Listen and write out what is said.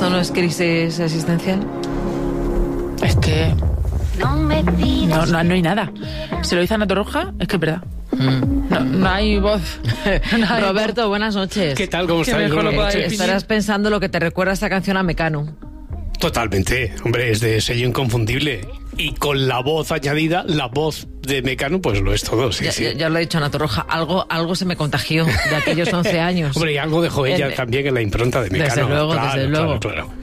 ¿Esto no es crisis existencial? Es que no hay nada. Si lo dice Ana Torroja, es que es verdad. No hay voz. Roberto, buenas noches. ¿Qué tal? ¿Cómo estás? mejor lo pueda decir. Estarás pensando lo que te recuerda esta canción a Mecano. Totalmente, hombre, es de sello inconfundible. Y con la voz añadida, la voz de Mecano, pues lo es todo, sí, sí. Ya lo he dicho, Ana Torroja, algo se me contagió de aquellos 11 años. Hombre, y algo dejó ella también en la impronta de Mecano. Desde luego, claro, desde luego. Claro.